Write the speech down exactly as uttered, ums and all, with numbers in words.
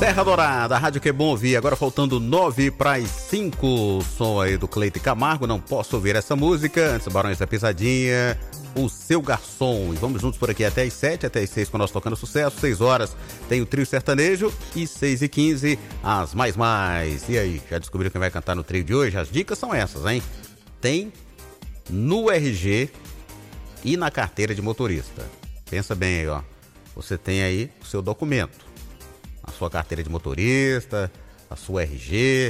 Serra Dourada, a rádio que é bom ouvir, agora faltando nove para as cinco, som aí do Cleito Camargo, não posso ouvir essa música, antes Barões da Pisadinha, o Seu Garçom, e vamos juntos por aqui até as sete, até as seis com nós tocando sucesso, seis horas tem o Trio Sertanejo e seis e quinze as Mais Mais. E aí, já descobriram quem vai cantar no trio de hoje? As dicas são essas, hein? Tem no R G e na carteira de motorista. Pensa bem aí, ó, você tem aí o seu documento, a sua carteira de motorista, a sua R G,